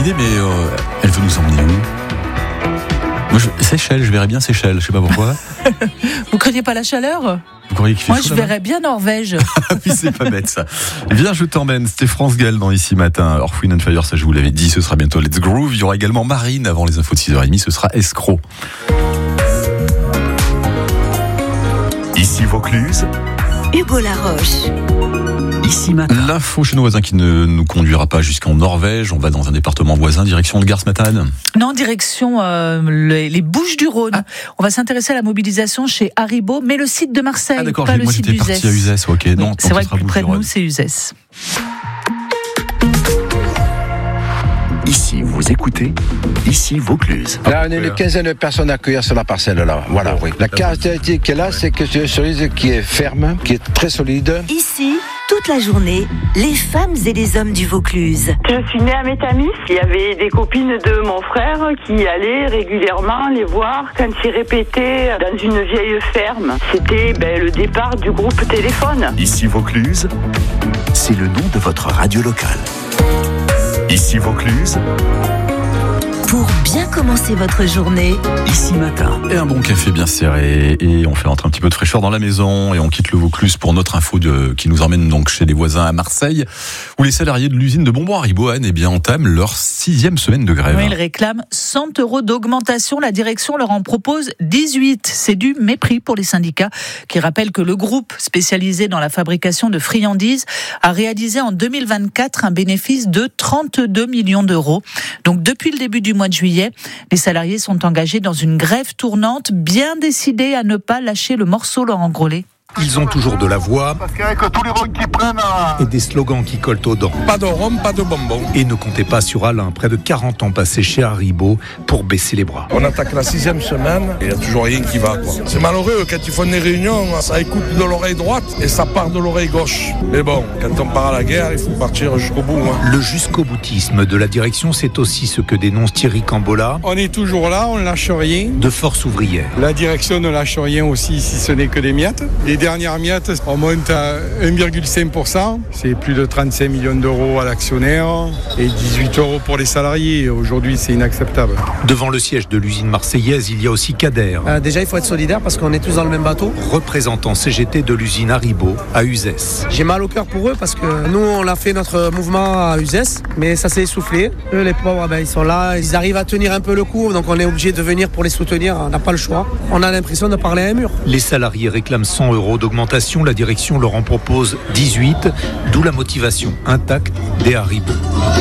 idée, mais elle veut nous emmener où ? Moi, Seychelles, je verrais bien Seychelles, je sais pas pourquoi. Vous craignez pas la chaleur ? Vous croyez qu'il fait Moi, chaud je là-bas ? verrais bien Norvège. Ah oui, c'est pas bête ça. Viens, je t'emmène. C'était France Gall dans Ici Matin. Earth, Wind & Fire, ça je vous l'avais dit, ce sera bientôt Let's Groove. Il y aura également Marine avant les infos de 6h30, ce sera Escroc. Ici Vaucluse, Hugo Laroche. Ici Matin. L'info chez nos voisins qui ne nous conduira pas jusqu'en Norvège. On va dans un département voisin, direction le Gard ce matin. Non, direction les Bouches-du-Rhône. Ah. On va s'intéresser à la mobilisation chez Haribo, mais le site de Marseille, ah d'accord, pas le moi site j'étais parti à Uzès. Ok, oui, non, c'est vrai que plus près de nous, c'est Uzès. Ici, vous écoutez, ici Vaucluse. Là, on est une quinzaine de personnes à accueillir sur la parcelle, là. Voilà, oui. La caractéristique qu'elle a, c'est que c'est une cerise qui est ferme, qui est très solide. Ici, toute la journée, les femmes et les hommes du Vaucluse. Je suis née à Métamis. Il y avait des copines de mon frère qui allaient régulièrement les voir quand ils répétaient dans une vieille ferme. C'était le départ du groupe Téléphone. Ici Vaucluse, c'est le nom de votre radio locale. Ici Vaucluse, pour bien commencer votre journée, Ici Matin. Et un bon café bien serré, et on fait rentrer un petit peu de fraîcheur dans la maison, et on quitte le Vaucluse pour notre info qui nous emmène donc chez les voisins à Marseille, où les salariés de l'usine de bonbons Haribo entament leur 6e semaine de grève. Oui, ils réclament 100 € d'augmentation. La direction leur en propose 18. C'est du mépris pour les syndicats, qui rappellent que le groupe spécialisé dans la fabrication de friandises a réalisé en 2024 un bénéfice de 32 millions d'euros. Donc depuis le début du mois de juillet, les salariés sont engagés dans une grève tournante, bien décidés à ne pas lâcher le morceau, Laurent Grollet. Ils ont toujours de la voix parce qu'avec tous les rôles qu'ils prennent et des slogans qui collent aux dents. pas de rhum, pas de bonbons. Et ne comptez pas sur Alain, près de 40 ans passés chez Haribo, pour baisser les bras. On attaque la 6e semaine et il n'y a toujours rien qui va, quoi. C'est malheureux, quand ils font des réunions, ça écoute de l'oreille droite et ça part de l'oreille gauche. Mais bon, quand on part à la guerre, il faut partir jusqu'au bout. Le jusqu'au boutisme de la direction, c'est aussi ce que dénonce Thierry Cambola. On est toujours là, on ne lâche rien. De Force ouvrière. La direction ne lâche rien aussi, si ce n'est que des miettes. Les dernières miettes, on monte à 1,5%. C'est plus de 35 millions d'euros à l'actionnaire et 18 € pour les salariés. Aujourd'hui, c'est inacceptable. Devant le siège de l'usine marseillaise, il y a aussi Kader. Déjà, il faut être solidaire parce qu'on est tous dans le même bateau. Représentant CGT de l'usine Haribo à Uzès. J'ai mal au cœur pour eux parce que nous, on a fait notre mouvement à Uzès, mais ça s'est essoufflé. Eux, les pauvres, ils sont là, ils arrivent à tenir un peu le coup, donc on est obligé de venir pour les soutenir. On n'a pas le choix. On a l'impression de parler à un mur. Les salariés réclament 100 € d'augmentation. La direction leur en propose 18, d'où la motivation intacte des Haribo.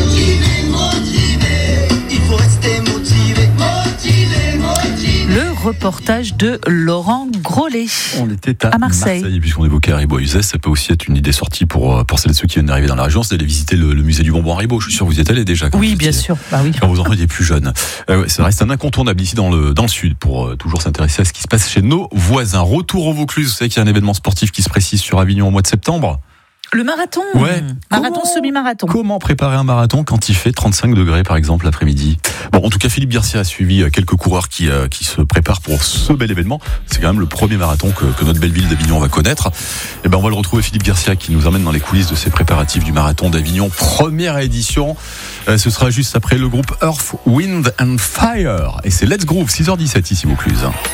Le reportage de Laurent Grollet. On était à Marseille. Puisqu'on évoquait Haribo à Uzès, ça peut aussi être une idée sortie pour celles et ceux qui viennent d'arriver dans la région, c'est d'aller visiter le musée du bonbon Haribo. Je suis sûr que vous y êtes allés déjà. Oui, bien sûr. Oui. Quand vos enfants étaient plus jeunes. Ça reste un incontournable ici dans le sud pour toujours s'intéresser à ce qui se passe chez nos voisins. Retour au Vaucluse, vous savez qu'il y a un événement sportif qui se précise sur Avignon au mois de septembre. Le marathon. Ouais. Semi-marathon. Comment préparer un marathon quand il fait 35 degrés par exemple l'après-midi ? Bon, en tout cas, Philippe Garcia a suivi quelques coureurs qui se préparent pour ce bel événement. C'est quand même le premier marathon que notre belle ville d'Avignon va connaître. Et on va le retrouver, Philippe Garcia, qui nous emmène dans les coulisses de ces préparatifs du marathon d'Avignon, première édition. Ce sera juste après le groupe Earth, Wind & Fire. Et c'est Let's Groove, 6h17 ici Vaucluse.